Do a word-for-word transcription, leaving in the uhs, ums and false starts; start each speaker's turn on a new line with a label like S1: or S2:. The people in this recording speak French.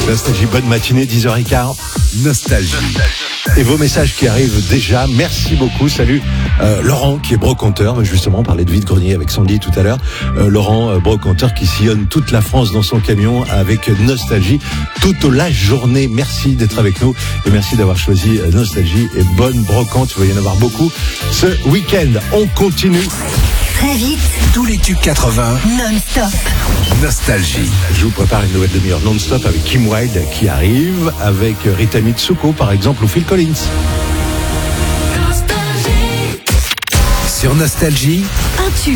S1: Nostalgie, bonne matinée, dix heures quinze.
S2: Nostalgie.
S1: Et vos messages qui arrivent déjà, merci beaucoup. Salut euh, Laurent qui est brocanteur, justement on parlait de vide-grenier avec Sandy tout à l'heure. Euh, Laurent, euh, brocanteur qui sillonne toute la France dans son camion avec Nostalgie toute la journée. Merci d'être avec nous et merci d'avoir choisi Nostalgie et bonne brocante. Il va y en avoir beaucoup ce week-end. On continue.
S3: Très vite,
S2: Tous les tubes quatre-vingts,
S3: non-stop.
S2: Nostalgie.
S1: Je vous prépare une nouvelle demi-heure non-stop avec Kim Wilde qui arrive, avec Rita Mitsuko par exemple ou Phil Collins.
S2: Sur Nostalgie,
S3: Un tube